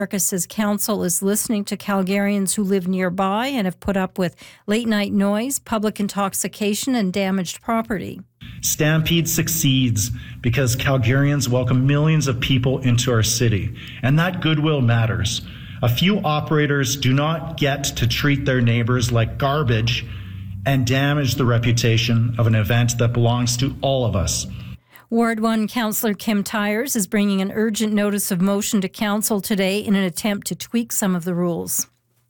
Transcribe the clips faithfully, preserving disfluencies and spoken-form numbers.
Marcus says council is listening to Calgarians who live nearby and have put up with late-night noise, public intoxication, and damaged property. Stampede succeeds because Calgarians welcome millions of people into our city, and that goodwill matters. A few operators do not get to treat their neighbors like garbage and damage the reputation of an event that belongs to all of us. Ward one Councillor Kim Tyers is bringing an urgent notice of motion to Council today in an attempt to tweak some of the rules.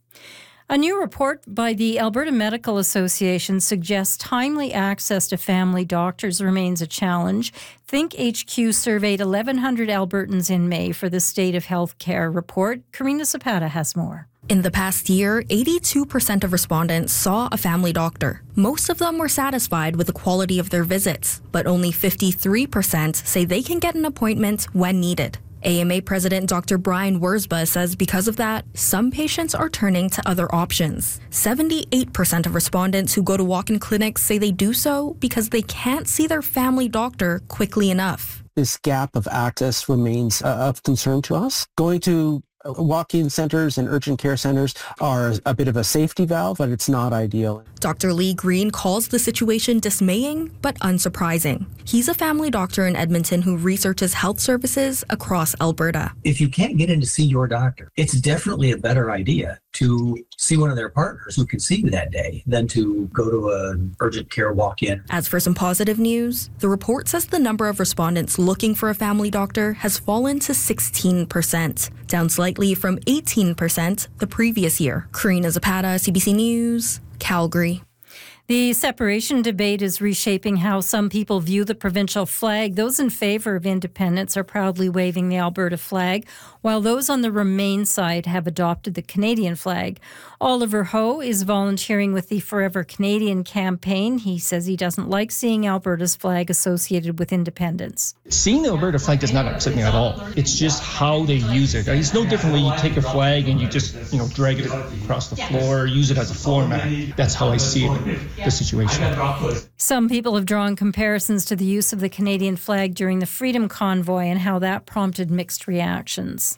A new report by the Alberta Medical Association suggests timely access to family doctors remains a challenge. Think H Q surveyed eleven hundred Albertans in May for the State of Healthcare report. Karina Zapata has more. In the past year, eighty-two percent of respondents saw a family doctor. Most of them were satisfied with the quality of their visits, but only fifty-three percent say they can get an appointment when needed. A M A President Doctor Brian Wurzba says because of that, some patients are turning to other options. seventy-eight percent of respondents who go to walk-in clinics say they do so because they can't see their family doctor quickly enough. This gap of access remains uh, of concern to us. Going to walk-in centers and urgent care centers are a bit of a safety valve, but it's not ideal. Doctor Lee Green calls the situation dismaying but unsurprising. He's a family doctor in Edmonton who researches health services across Alberta. If you can't get in to see your doctor, it's definitely a better idea to see one of their partners who can see you that day than to go to an urgent care walk-in. As for some positive news, the report says the number of respondents looking for a family doctor has fallen to sixteen percent, down slightly from eighteen percent the previous year. Karina Zapata, C B C News, Calgary. The separation debate is reshaping how some people view the provincial flag. Those in favour of independence are proudly waving the Alberta flag, while those on the Remain side have adopted the Canadian flag. Oliver Ho is volunteering with the Forever Canadian campaign. He says he doesn't like seeing Alberta's flag associated with independence. Seeing the Alberta flag does not upset me at all. It's just how they use it. It's no different when you take a flag and you just, you know, drag it across the floor, use it as a floor mat. That's how I see it. The situation. Some people have drawn comparisons to the use of the Canadian flag during the Freedom Convoy and how that prompted mixed reactions.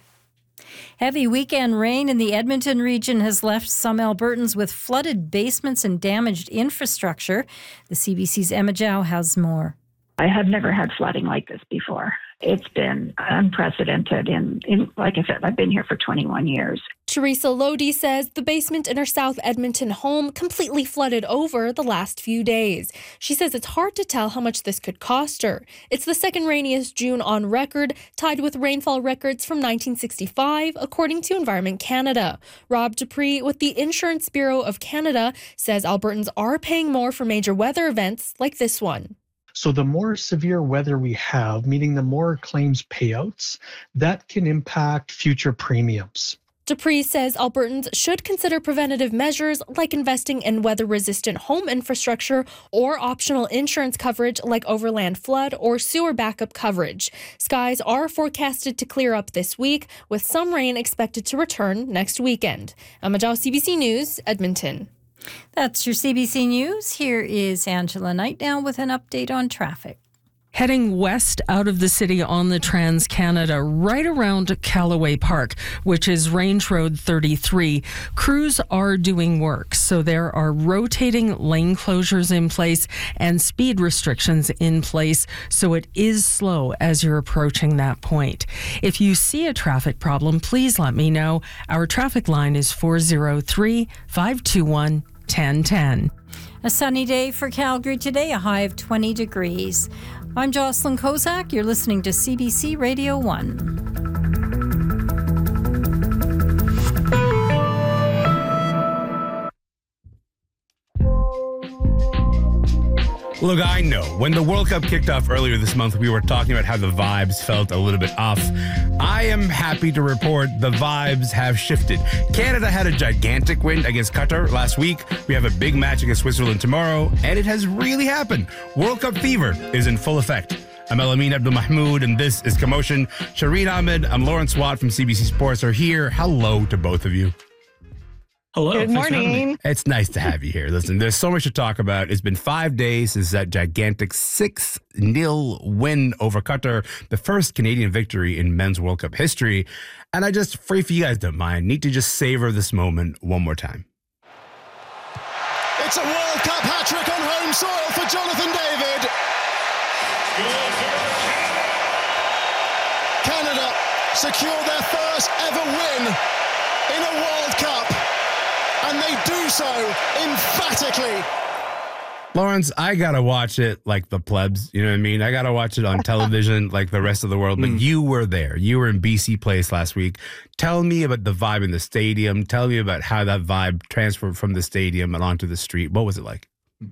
Heavy weekend rain in the Edmonton region has left some Albertans with flooded basements and damaged infrastructure. The C B C's Emma Zhao has more. I have never had flooding like this before. It's been unprecedented. In, in, like I said, I've been here for twenty-one years. Teresa Lodi says the basement in her South Edmonton home completely flooded over the last few days. She says it's hard to tell how much this could cost her. It's the second rainiest June on record, tied with rainfall records from nineteen sixty-five, according to Environment Canada. Rob Dupree with the Insurance Bureau of Canada says Albertans are paying more for major weather events like this one. So the more severe weather we have, meaning the more claims payouts, that can impact future premiums. Dupree says Albertans should consider preventative measures like investing in weather-resistant home infrastructure or optional insurance coverage like overland flood or sewer backup coverage. Skies are forecasted to clear up this week, with some rain expected to return next weekend. Emma Zhao, C B C News, Edmonton. That's your C B C News. Here is Angela Nightdown with an update on traffic. Heading west out of the city on the Trans-Canada, right around Callaway Park, which is Range Road thirty-three. Crews are doing work, so there are rotating lane closures in place and speed restrictions in place, so it is slow as you're approaching that point. If you see a traffic problem, please let me know. Our traffic line is four oh three, five two one, one oh one oh. A sunny day for Calgary today, a high of twenty degrees. I'm Jocelyn Kozak. You're listening to C B C Radio one. Look, I know. When the World Cup kicked off earlier this month, we were talking about how the vibes felt a little bit off. I am happy to report the vibes have shifted. Canada had a gigantic win against Qatar last week. We have a big match against Switzerland tomorrow, and it has really happened. World Cup fever is in full effect. I'm Elamin Abdul Mahmoud, and this is Commotion. Shireen Ahmed, I'm Lawrence Watt from C B C Sports are here. Hello to both of you. Hello. Good morning. It's nice to have you here. Listen, there's so much to talk about. It's been five days since that gigantic six nil win over Qatar, the first Canadian victory in men's World Cup history. And I just, for if you guys don't mind, need to just savor this moment one more time. It's a World Cup hat-trick on home soil for Jonathan David. Canada secure their first ever win in a World Cup, and they do so emphatically. Lawrence, I gotta watch it like the plebs, you know what I mean? I gotta watch it on television like the rest of the world, but mm. you were there. You were in B C Place last week. Tell me about the vibe in the stadium. Tell me about how that vibe transferred from the stadium and onto the street. What was it like?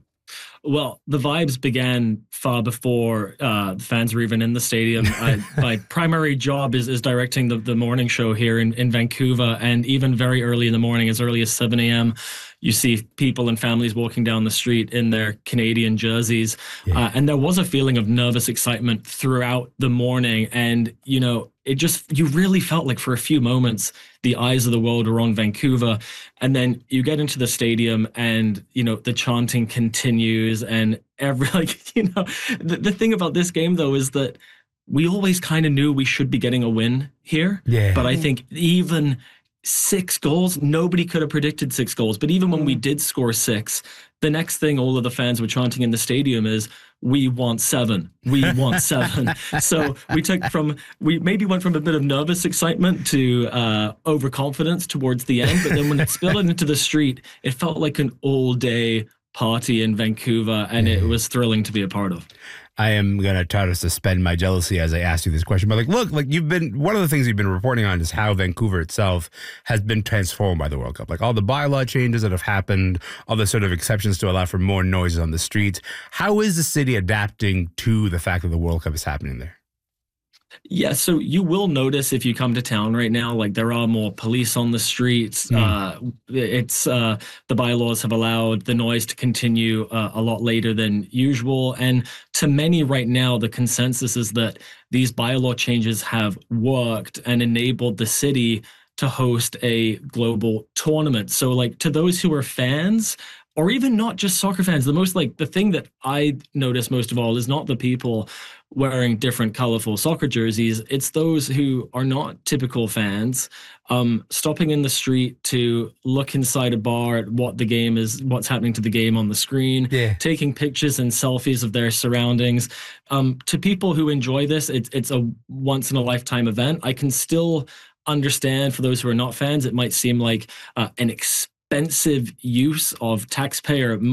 Well, the vibes began far before uh, the fans were even in the stadium. I, my primary job is, is directing the, the morning show here in, in Vancouver. And even very early in the morning, as early as seven a.m., you see people and families walking down the street in their Canadian jerseys. Yeah. Uh, and there was a feeling of nervous excitement throughout the morning. And, you know, it just, you really felt like for a few moments, the eyes of the world were on Vancouver. And then you get into the stadium and, you know, the chanting continues and every, like, you know, the, the thing about this game, though, is that we always kind of knew we should be getting a win here. Yeah. But I think even six goals, nobody could have predicted six goals. But even when we did score six, the next thing all of the fans were chanting in the stadium is, we want seven. We want seven. So we took from, we maybe went from a bit of nervous excitement to uh, overconfidence towards the end. But then when it spilled into the street, it felt like an all day party in Vancouver, and it was thrilling to be a part of. I am going to try to suspend my jealousy as I ask you this question. But like, look, like you've been, one of the things you've been reporting on is how Vancouver itself has been transformed by the World Cup. Like all the bylaw changes that have happened, all the sort of exceptions to allow for more noises on the streets. How is the city adapting to the fact that the World Cup is happening there? Yeah, so you will notice if you come to town right now, like there are more police on the streets. Mm. Uh, it's uh, the bylaws have allowed the noise to continue uh, a lot later than usual. And to many right now, the consensus is that these bylaw changes have worked and enabled the city to host a global tournament. So like to those who are fans, or even not just soccer fans, the most like the thing that I notice most of all is not the people wearing different colorful soccer jerseys. It's those who are not typical fans, um, stopping in the street to look inside a bar at what the game is, what's happening to the game on the screen, yeah. taking pictures and selfies of their surroundings. Um, to people who enjoy this, it's, it's a once in a lifetime event. I can still understand for those who are not fans, it might seem like uh, an expensive use of taxpayer money.